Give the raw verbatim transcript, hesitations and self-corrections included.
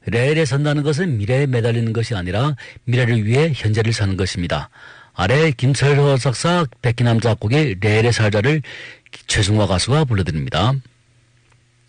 레일에 선다는 것은 미래에 매달리는 것이 아니라 미래를 위해 현재를 사는 것입니다. 아래 김철호 작사, 백희남 작곡의 레일에 살자를 최승화 가수가 불러드립니다.